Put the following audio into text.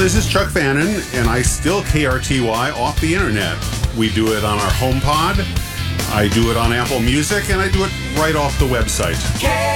This is Chuck Fannin, and I steal KRTY off the internet. We do it on our HomePod, I do it on Apple Music, and I do it right off the website.